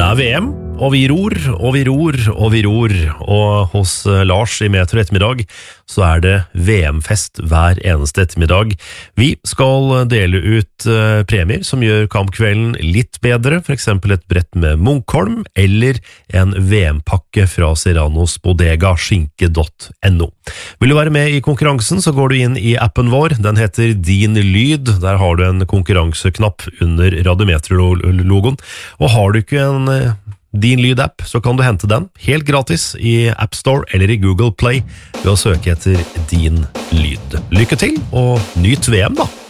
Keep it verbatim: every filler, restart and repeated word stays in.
er V M, og vi ror, og vi ror, og vi ror, og hos Lars i Metro ettermiddag så er det V M-fest hver eneste ettermiddag. Vi skal dele ut uh, premier som gjør kampkvelden litt bedre, for eksempel et brett med Munkholm, eller en V M-pakke fra Serranos Bodega, skinke punktum no. Vil du være med i konkurransen, så går du inn i appen vår, den heter Din Lyd, der har du en konkurranseknapp under Radiometro-logoen, og har du ikke en uh, Din Lyd-app, så kan du hente den helt gratis i App Store eller i Google Play ved å søke etter Din Lyd. Lykke til, og nyt V M da!